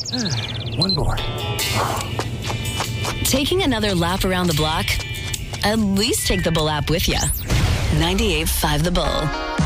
One more. Taking another lap around the block? At least take the Bull app with you. 98.5 The Bull.